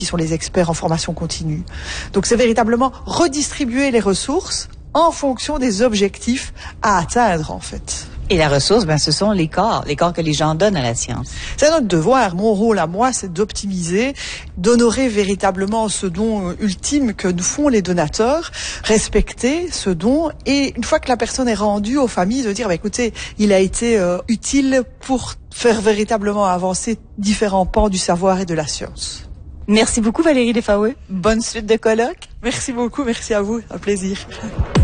qui sont les experts en formation continue. Donc c'est véritablement redistribuer les ressources en fonction des objectifs à atteindre, en fait. Et la ressource, ce sont les corps que les gens donnent à la science. C'est notre devoir. Mon rôle à moi, c'est d'optimiser, d'honorer véritablement ce don ultime que nous font les donateurs, respecter ce don, et une fois que la personne est rendue aux familles, de dire, écoutez, il a été utile pour faire véritablement avancer différents pans du savoir et de la science. Merci beaucoup Valérie Desfaoué. Bonne suite de colloque. Merci beaucoup, merci à vous, un plaisir.